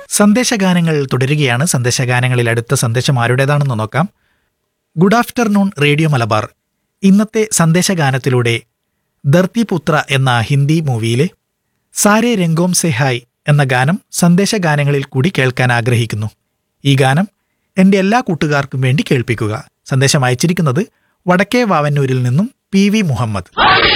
സന്ദേശഗാനങ്ങൾ തുടരുകയാണ്. സന്ദേശഗാനങ്ങളിൽ അടുത്ത സന്ദേശം ആരുടേതാണെന്ന് നോക്കാം. Good afternoon radio Malabar. ഇന്നത്തെ സന്ദേശഗാനത്തിലൂടെ ധർത്തിപുത്ര എന്ന ഹിന്ദി മൂവിയിലെ സാരേ രംഗോം സെ ഹായ് എന്ന ഗാനം സന്ദേശഗാനങ്ങളിൽ കൂടി കേൾക്കാൻ ആഗ്രഹിക്കുന്നു. ഈ ഗാനം എൻ്റെ എല്ലാ കൂട്ടുകാർക്കും വേണ്ടി കേൾപ്പിക്കുക. സന്ദേശം അയച്ചിരിക്കുന്നത് വടക്കേ വാവന്നൂരിൽ നിന്നും PV മുഹമ്മദ്.